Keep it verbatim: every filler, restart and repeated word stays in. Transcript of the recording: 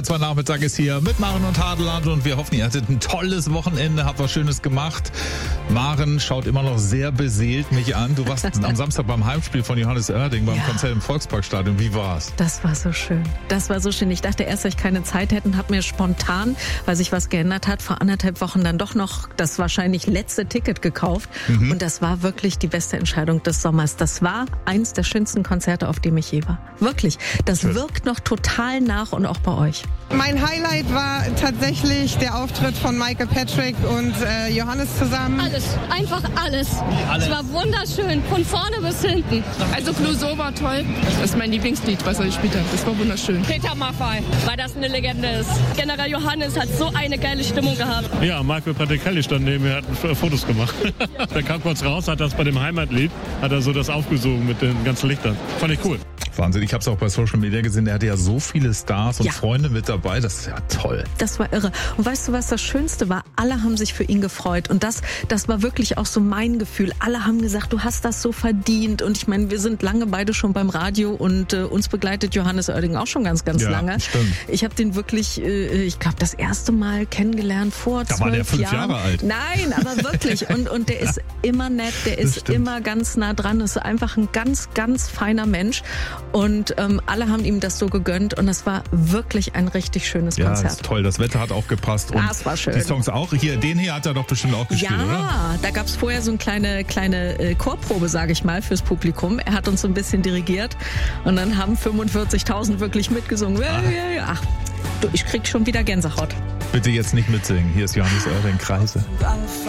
R zwei Nachmittag ist hier mit Maren und Hadeland und wir hoffen, ihr hattet ein tolles Wochenende, habt was Schönes gemacht. Maren schaut immer noch sehr beseelt mich an. Du warst am Samstag beim Heimspiel von Johannes Oerding beim ja. Konzert im Volksparkstadion. Wie war's? Das war so schön. Das war so schön. Ich dachte erst, dass ich keine Zeit hätte und habe mir spontan, weil sich was geändert hat, vor anderthalb Wochen dann doch noch das wahrscheinlich letzte Ticket gekauft. Mhm. Und das war wirklich die beste Entscheidung des Sommers. Das war eins der schönsten Konzerte, auf dem ich je war. Wirklich. Das schön. Wirkt noch total nach und auch bei euch. Mein Highlight war tatsächlich der Auftritt von Michael Patrick und äh, Johannes zusammen. Alles, einfach alles. alles. Es war wunderschön, von vorne bis hinten. Also Clouseau war toll. Das ist mein Lieblingslied, was er gespielt hat. Das war wunderschön. Peter Maffay, weil das eine Legende ist. General Johannes hat so eine geile Stimmung gehabt. Ja, Michael Patrick stand neben mir, hat Fotos gemacht. Der kam kurz raus, hat das bei dem Heimatlied, hat er so das aufgesogen mit den ganzen Lichtern. Fand ich cool. Wahnsinn, ich habe es auch bei Social Media gesehen, der hatte ja so viele Stars und ja. Freunde mit dabei, das ist ja toll. Das war irre. Und weißt du, was das Schönste war? Alle haben sich für ihn gefreut und das, das war wirklich auch so mein Gefühl. Alle haben gesagt, du hast das so verdient und ich meine, wir sind lange beide schon beim Radio und äh, uns begleitet Johannes Oerding auch schon ganz, ganz ja, lange. Stimmt. Ich habe den wirklich, äh, ich glaube, das erste Mal kennengelernt vor da zwölf war der fünf Jahren. Jahre alt. Nein, aber wirklich. Und, und der ist ja. immer nett, der ist immer ganz nah dran, ist einfach ein ganz, ganz feiner Mensch und ähm, alle haben ihm das so gegönnt und es war wirklich ein richtig schönes ja, Konzert. Ja, ist toll. Das Wetter hat auch gepasst. Und das war schön. Die Songs auch. Hier, den hier hat er doch bestimmt auch gespielt, ja, oder? Ja, da gab es vorher so eine kleine, kleine äh, Chorprobe, sage ich mal, fürs Publikum. Er hat uns so ein bisschen dirigiert und dann haben fünfundvierzigtausend wirklich mitgesungen. Ah. Ach, du, ich krieg schon wieder Gänsehaut. Bitte jetzt nicht mitsingen. Hier ist Johannes Oerding, Kreise.